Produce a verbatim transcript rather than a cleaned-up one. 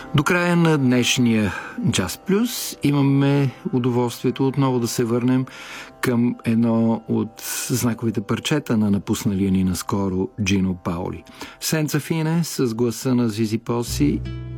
До края на днешния Jazz Plus имаме удоволствието отново да се върнем към едно от знаковите парчета на напусналия ни наскоро Джино Паули. Сенца Фине с гласа на Зизи Поси